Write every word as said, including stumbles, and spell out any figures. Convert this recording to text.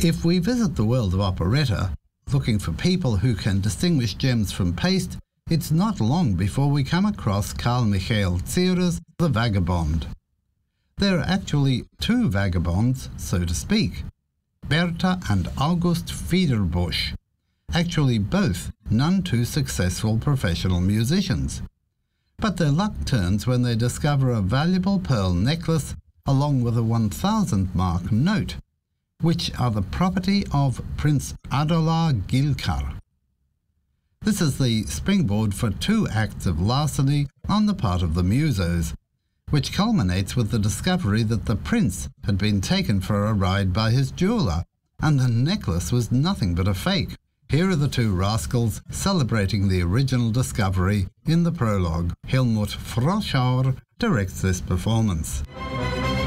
If we visit the world of operetta, looking for people who can distinguish gems from paste, it's not long before we come across Carl Michael Zierer's The Vagabond. There are actually two vagabonds, so to speak, Bertha and August Federbusch, actually both none too successful professional musicians. But their luck turns when they discover a valuable pearl necklace along with a one thousand mark note, which are the property of Prince Adolar Gilkar. This is the springboard for two acts of larceny on the part of the musos, which culminates with the discovery that the prince had been taken for a ride by his jeweller, and the necklace was nothing but a fake. Here are the two rascals celebrating the original discovery in the prologue. Helmut Froschauer directs this performance.